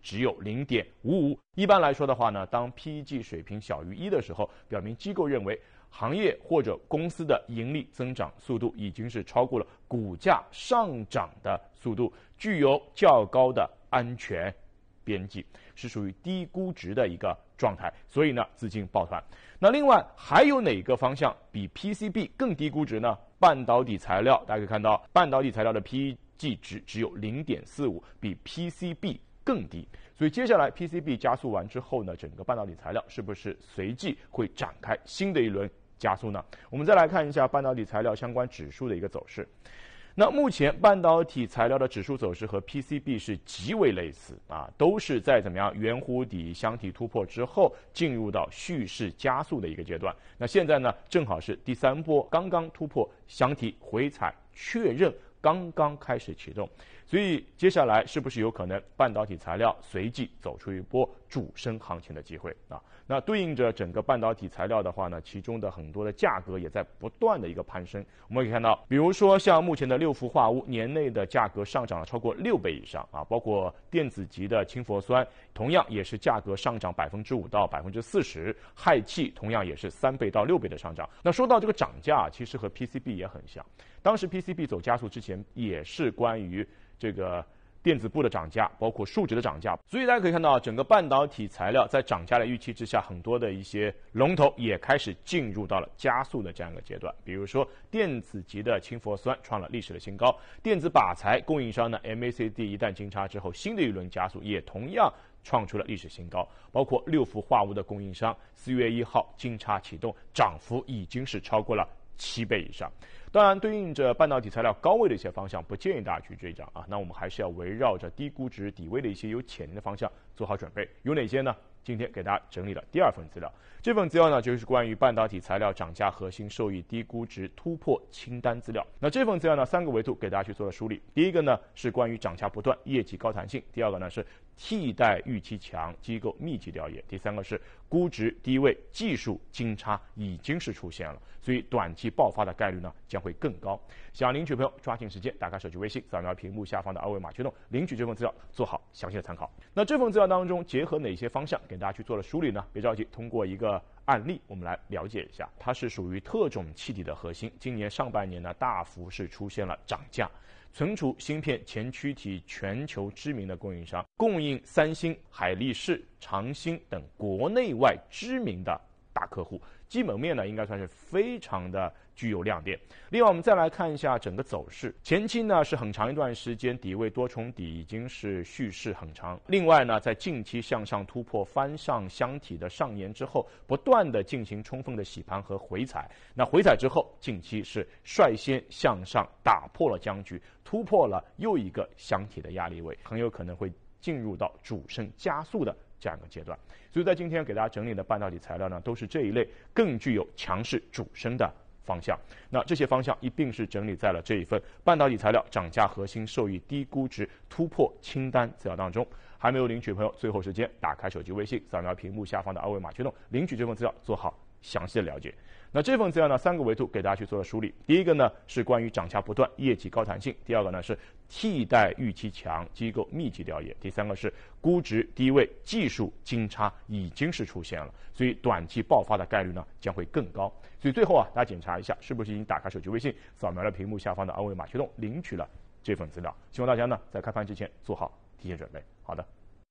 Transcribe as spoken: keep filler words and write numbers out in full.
只有 零点五五。一般来说的话呢，当 P E G 水平小于一的时候，表明机构认为行业或者公司的盈利增长速度已经是超过了股价上涨的速度，具有较高的安全边际，是属于低估值的一个状态，所以呢资金抱团。那另外还有哪个方向比 P C B 更低估值呢？半导体材料，大家可以看到半导体材料的 P E G 值只有 零点四五，比 P C B 更低。所以接下来 P C B 加速完之后呢，整个半导体材料是不是随即会展开新的一轮加速呢？我们再来看一下半导体材料相关指数的一个走势。那目前半导体材料的指数走势和 P C B 是极为类似啊，都是在怎么样圆弧底箱体突破之后进入到蓄势加速的一个阶段。那现在呢，正好是第三波刚刚突破箱体回踩确认刚刚开始启动，所以接下来是不是有可能半导体材料随即走出一波主升行情的机会啊？那对应着整个半导体材料的话呢，其中的很多的价格也在不断的一个攀升。我们可以看到，比如说像目前的六氟化钨年内的价格上涨了超过六倍以上啊，包括电子级的氢氟酸，同样也是价格上涨百分之五到百分之四十，氦气同样也是三倍到六倍的上涨。那说到这个涨价，其实和 P C B 也很像，当时 P C B 走加速之前也是关于这个电子部的涨价，包括数值的涨价，所以大家可以看到，整个半导体材料在涨价的预期之下，很多的一些龙头也开始进入到了加速的这样一个阶段。比如说电子级的氢氟酸创了历史的新高，电子靶材供应商呢 M A C D 一旦金叉之后，新的一轮加速也同样创出了历史新高，包括六氟化钨的供应商四月一号金叉启动，涨幅已经是超过了七倍以上。当然，对应着半导体材料高位的一些方向，不建议大家去追涨啊。那我们还是要围绕着低估值、底位的一些有潜力的方向做好准备。有哪些呢？今天给大家整理了第二份资料，这份资料呢就是关于半导体材料涨价核心受益低估值突破清单资料。那这份资料呢，三个维度给大家去做了梳理。第一个呢是关于涨价不断、业绩高弹性；第二个呢是替代预期强、机构密集调研；第三个是估值低位、技术金叉已经是出现了，所以短期爆发的概率呢将会更高。想领取朋友抓紧时间打开手机微信，扫描屏幕下方的二维码驱动领取这份资料，做好详细的参考。那这份资料当中结合哪些方向给大家去做了梳理呢？别着急，通过一个案例我们来了解一下。它是属于特种气体的核心，今年上半年呢大幅是出现了涨价。存储芯片前驱体全球知名的供应商，供应三星、海力士、长兴等国内外知名的大客户，基本面呢应该算是非常的具有亮点。另外我们再来看一下整个走势，前期呢是很长一段时间底位多重底已经是蓄势很长，另外呢在近期向上突破翻上箱体的上沿之后，不断的进行充分的洗盘和回踩，那回踩之后近期是率先向上打破了僵局，突破了又一个箱体的压力位，很有可能会进入到主升加速的这样一个阶段。所以在今天给大家整理的半导体材料呢，都是这一类更具有强势主升的方向。那这些方向一并是整理在了这一份半导体材料涨价核心受益低估值突破清单资料当中。还没有领取朋友，最后时间打开手机微信，扫描屏幕下方的二维码驱动领取这份资料，做好详细的了解。那这份资料呢，三个维度给大家去做了梳理。第一个呢是关于涨价不断、业绩高弹性；第二个呢是替代预期强、机构密集调研；第三个是估值低位、技术金叉已经是出现了，所以短期爆发的概率呢将会更高。所以最后啊，大家检查一下是不是已经打开手机微信，扫描了屏幕下方的二维码驱动领取了这份资料。希望大家呢在开盘之前做好提前准备。好的。